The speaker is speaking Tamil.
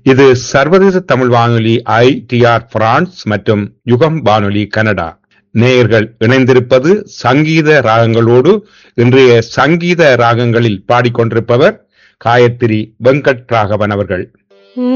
இது சர்வதேச தமிழ் வானொலி ITR பிரான்ஸ் மற்றும் யுகம் வானொலி கனடா. நேயர்கள் இணைந்திருப்பது சங்கீத ராகங்களோடு. இன்றைய சங்கீத ராகங்களில் பாடிக்கொண்டிருப்பவர் காயத்ரி வெங்கட் ராகவன் அவர்கள்.